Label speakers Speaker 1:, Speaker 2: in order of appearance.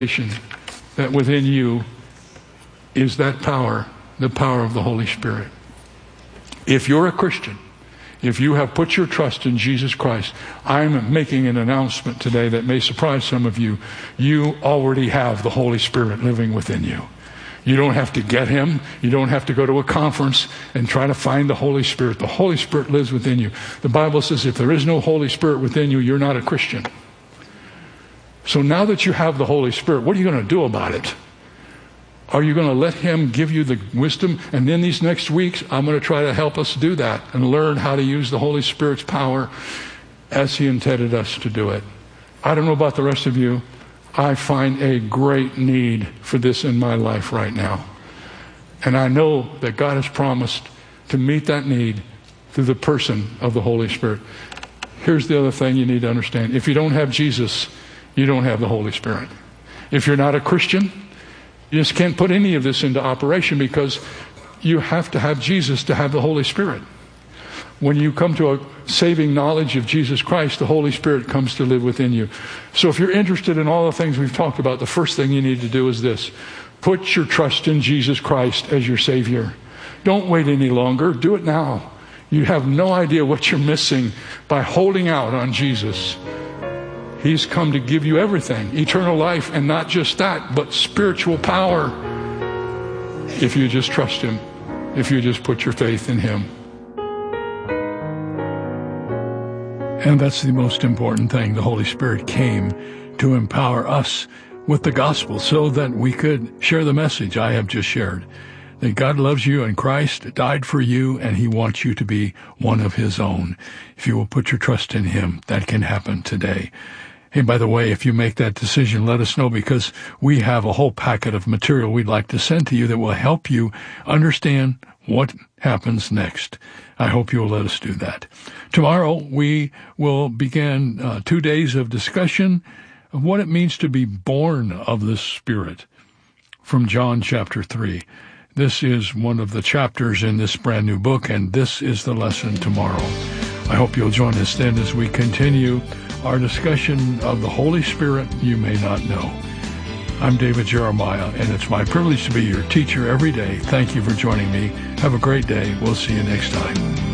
Speaker 1: that within you is that power, the power of the Holy Spirit. If you're a Christian, if you have put your trust in Jesus Christ, I'm making an announcement today that may surprise some of you. You already have the Holy Spirit living within you. You don't have to get him. You don't have to go to a conference and try to find the Holy Spirit. The Holy Spirit lives within you. The Bible says if there is no Holy Spirit within you, you're not a Christian. So now that you have the Holy Spirit, what are you going to do about it? Are you going to let him give you the wisdom? And in these next weeks, I'm going to try to help us do that and learn how to use the Holy Spirit's power as he intended us to do it. I don't know about the rest of you. I find a great need for this in my life right now. And I know that God has promised to meet that need through the person of the Holy Spirit. Here's the other thing you need to understand. If you don't have Jesus, you don't have the Holy Spirit. If you're not a Christian, you just can't put any of this into operation because you have to have Jesus to have the Holy Spirit. When you come to a saving knowledge of Jesus Christ, the Holy Spirit comes to live within you. So if you're interested in all the things we've talked about, the first thing you need to do is this. Put your trust in Jesus Christ as your Savior. Don't wait any longer. Do it now. You have no idea what you're missing by holding out on Jesus. He's come to give you everything, eternal life, and not just that, but spiritual power. If you just trust him, if you just put your faith in him. And that's the most important thing. The Holy Spirit came to empower us with the gospel so that we could share the message I have just shared. That God loves you and Christ died for you and he wants you to be one of his own. If you will put your trust in him, that can happen today. Hey, by the way, if you make that decision, let us know because we have a whole packet of material we'd like to send to you that will help you understand what happens next. I hope you'll let us do that. Tomorrow, we will begin 2 days of discussion of what it means to be born of the Spirit from John chapter 3. This is one of the chapters in this brand new book, and this is the lesson tomorrow. I hope you'll join us then as we continue our discussion of the Holy Spirit you may not know. I'm David Jeremiah, and it's my privilege to be your teacher every day. Thank you for joining me. Have a great day. We'll see you next time.